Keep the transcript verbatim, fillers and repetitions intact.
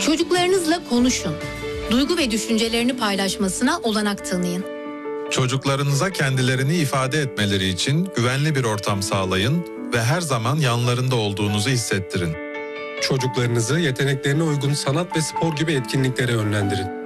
Çocuklarınızla konuşun. Duygu ve düşüncelerini paylaşmasına olanak tanıyın. Çocuklarınıza kendilerini ifade etmeleri için güvenli bir ortam sağlayın ve her zaman yanlarında olduğunuzu hissettirin. Çocuklarınızı yeteneklerine uygun sanat ve spor gibi etkinliklere yönlendirin.